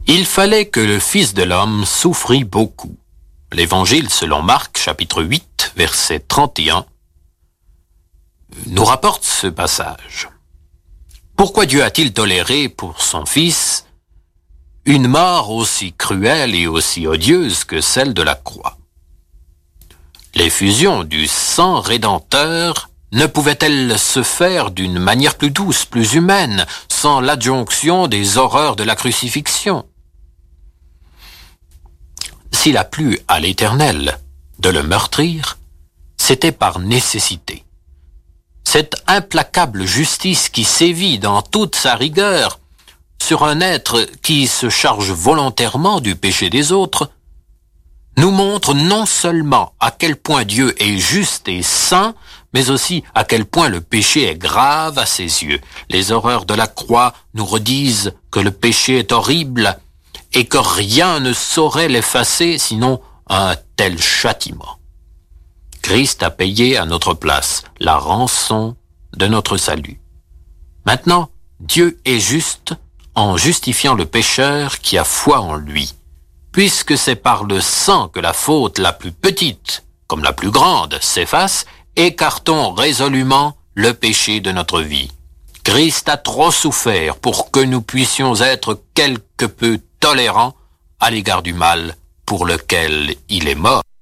Il fallait que le Fils de l'homme souffrit beaucoup. L'Évangile selon Marc, chapitre 8, verset 31, nous rapporte ce passage. Pourquoi Dieu a-t-il toléré pour son Fils une mort aussi cruelle et aussi odieuse que celle de la croix? L'effusion du sang rédempteur ne pouvait-elle se faire d'une manière plus douce, plus humaine, sans l'adjonction des horreurs de la crucifixion? S'il a plu à l'Éternel de le meurtrir, c'était par nécessité. Cette implacable justice qui sévit dans toute sa rigueur sur un être qui se charge volontairement du péché des autres, nous montre non seulement à quel point Dieu est juste et saint, mais aussi à quel point le péché est grave à ses yeux. Les horreurs de la croix nous redisent que le péché est horrible et que rien ne saurait l'effacer sinon un tel châtiment. Christ a payé à notre place la rançon de notre salut. Maintenant, Dieu est juste en justifiant le pécheur qui a foi en lui, puisque c'est par le sang que la faute la plus petite, comme la plus grande, s'efface, écartons résolument le péché de notre vie. Christ a trop souffert pour que nous puissions être quelque peu tolérants à l'égard du mal pour lequel il est mort.